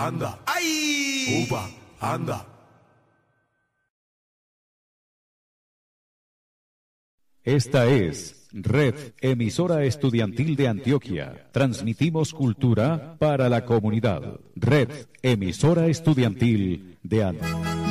anda. ¡Ay! Uva, anda. Esta es Red Emisora Estudiantil de Antioquia. Transmitimos cultura para la comunidad. Red Emisora Estudiantil de Antioquia.